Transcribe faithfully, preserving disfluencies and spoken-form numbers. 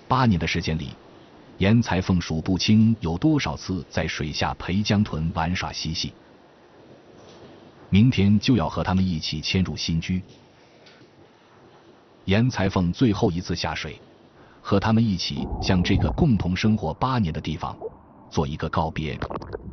八年的时间里，严裁缝数不清有多少次在水下陪江豚玩耍嬉戏。明天就要和他们一起迁入新居。严裁缝最后一次下水，和他们一起向这个共同生活八年的地方做一个告别。